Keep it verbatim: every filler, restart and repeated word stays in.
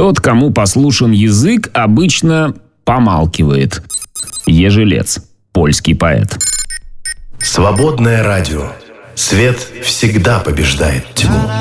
Тот, кому послушен язык, обычно помалкивает. Ежелец, польский поэт. Свободное радио. Свет всегда побеждает тьму.